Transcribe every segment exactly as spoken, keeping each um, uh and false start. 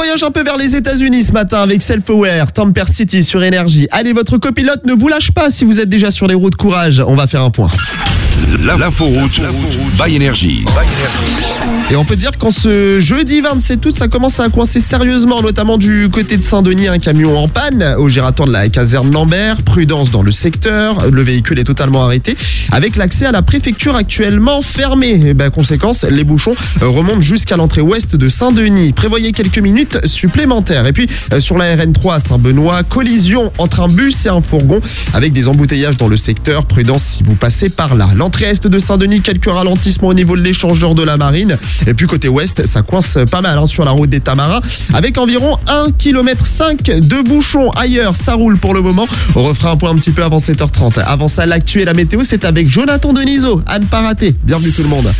voyage un peu vers les États-Unis ce matin avec Self-Aware, Tamper City sur Énergie. Allez, votre copilote ne vous lâche pas si vous êtes déjà sur les routes. Courage, on va faire un point. L'inforoute by Énergie. Et on peut dire qu'en ce jeudi vingt-sept août, ça commence à coincer sérieusement, notamment du côté de Saint-Denis, un camion en panne au giratoire de la caserne Lambert. Prudence dans le secteur, le véhicule est totalement arrêté, avec l'accès à la préfecture actuellement fermé. Et ben, conséquence, les bouchons remontent jusqu'à l'entrée ouest de Saint-Denis. Prévoyez quelques minutes supplémentaires. Et puis, sur la R N trois à Saint-Benoît, collision entre un bus et un fourgon, avec des embouteillages dans le secteur. Prudence si vous passez par là. L'entrée est de Saint-Denis, quelques ralentissements au niveau de l'échangeur de la Marine. Et puis côté ouest, ça coince pas mal hein, sur la route des Tamarins, avec environ un virgule cinq kilomètre de bouchons. Ailleurs, ça roule pour le moment. On refera un point un petit peu avant sept heures trente. Avant ça, l'actu et la météo, c'est avec Jonathan Denisot. À ne pas rater. Bienvenue tout le monde.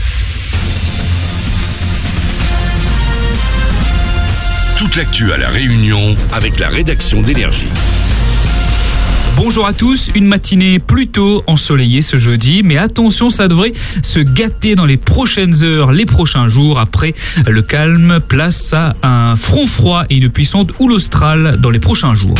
Toute l'actu à La Réunion avec la rédaction d'Énergie. Bonjour à tous, une matinée plutôt ensoleillée ce jeudi, mais attention, ça devrait se gâter dans les prochaines heures, les prochains jours. Après le calme, place à un front froid et une puissante houle australe dans les prochains jours.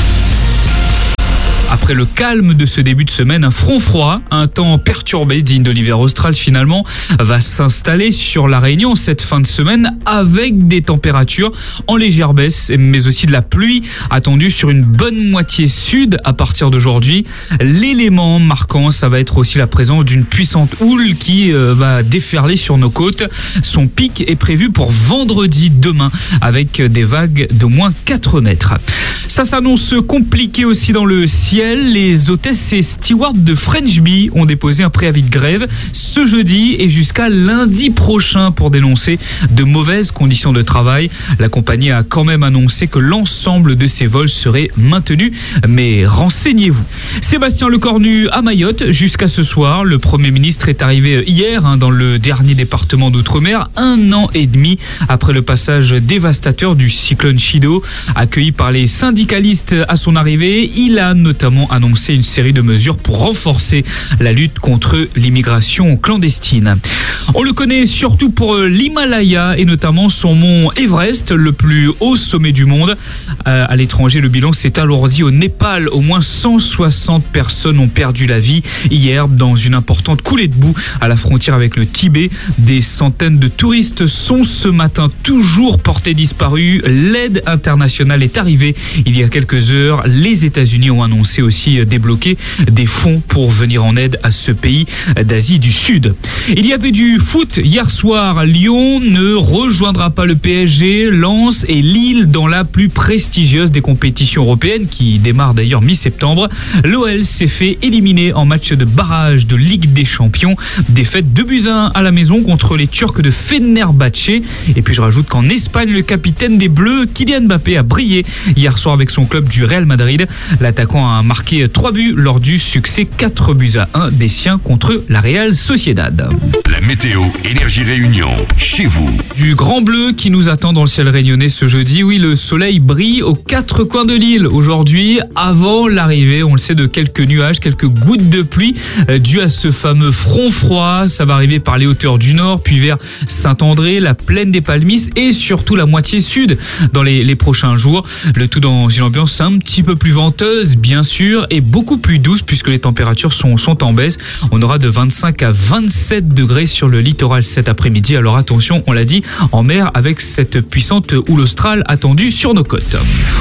Après le calme de ce début de semaine, un front froid, un temps perturbé digne de l'hiver austral finalement, va s'installer sur la Réunion cette fin de semaine avec des températures en légère baisse, mais aussi de la pluie attendue sur une bonne moitié sud à partir d'aujourd'hui. L'élément marquant, ça va être aussi la présence d'une puissante houle qui euh, va déferler sur nos côtes. Son pic est prévu pour vendredi demain avec des vagues d'au moins quatre mètres. Ça s'annonce compliqué aussi dans le ciel. Les hôtesses et stewards de French Bee ont déposé un préavis de grève ce jeudi et jusqu'à lundi prochain pour dénoncer de mauvaises conditions de travail. La compagnie a quand même annoncé que l'ensemble de ses vols seraient maintenus, mais renseignez-vous. Sébastien Lecornu à Mayotte jusqu'à ce soir. Le Premier ministre est arrivé hier hein, dans le dernier département d'Outre-mer, un an et demi après le passage dévastateur du cyclone Chido. Accueilli par les syndicalistes à son arrivée, il a notamment annoncé une série de mesures pour renforcer la lutte contre l'immigration clandestine. On le connaît surtout pour l'Himalaya et notamment son mont Everest, le plus haut sommet du monde. Euh, à l'étranger, le bilan s'est alourdi au Népal. Au moins cent soixante personnes ont perdu la vie hier dans une importante coulée de boue à la frontière avec le Tibet. Des centaines de touristes sont ce matin toujours portés disparus. L'aide internationale est arrivée il y a quelques heures. Les États-Unis ont annoncé aussi débloquer des fonds pour venir en aide à ce pays d'Asie du Sud. Il y avait du foot hier soir. Lyon ne rejoindra pas le P S G, Lens et Lille dans la plus prestigieuse des compétitions européennes qui démarre d'ailleurs mi-septembre. L'O L s'est fait éliminer en match de barrage de Ligue des Champions. Défaite deux buts à un à la maison contre les Turcs de Fenerbahçe. Et puis je rajoute qu'en Espagne, le capitaine des Bleus, Kylian Mbappé, a brillé hier soir avec son club du Real Madrid. L'attaquant a marqué trois buts lors du succès quatre buts à un des siens contre la Real Sociedad. La météo Énergie Réunion, chez vous. Du grand bleu qui nous attend dans le ciel réunionnais ce jeudi. Oui, le soleil brille aux quatre coins de l'île aujourd'hui, avant l'arrivée, on le sait, de quelques nuages, quelques gouttes de pluie euh, dues à ce fameux front froid. Ça va arriver par les hauteurs du nord, puis vers Saint-André, la plaine des Palmistes et surtout la moitié sud dans les, les prochains jours. Le tout dans une ambiance un petit peu plus venteuse, bien sûr, et beaucoup plus douce puisque les températures sont, sont en baisse. On aura de vingt-cinq à vingt-sept degrés sur le littoral cet après-midi. Alors attention, on l'a dit, en mer avec cette puissante houle australe attendue sur nos côtes.